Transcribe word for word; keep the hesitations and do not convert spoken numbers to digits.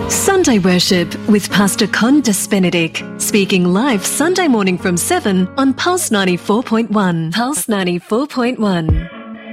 Sunday Worship with Pastor Condas Benedict, speaking live Sunday morning from seven on Pulse ninety-four point one. Pulse ninety-four point one.